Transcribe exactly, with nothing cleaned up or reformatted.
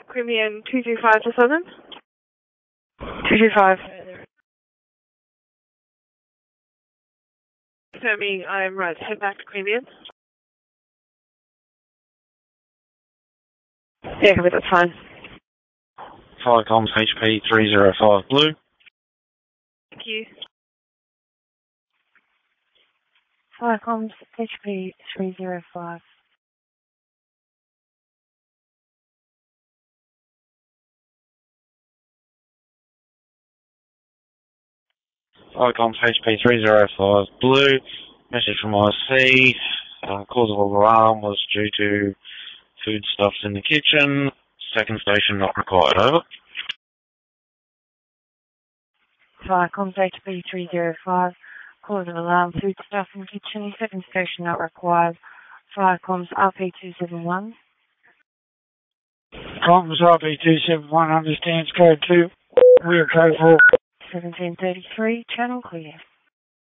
Crimean two two five to seven. two two five. Confirming I'm right. Head back to Crimean. Yeah, but that's fine. Fire comms H P three zero five Blue. Thank you. Fire comms H P three zero five. Fire comms H P three zero five Blue. Message from I C. Uh, cause of alarm was due to foodstuffs in the kitchen. Second station not required. Over. Fire comms H P three zero five. Cause of alarm, food stuff in kitchen. Second station not required. Fire comms R P two seven one. Comms R P two seven one understands code two. We're code four. seventeen thirty-three, channel clear.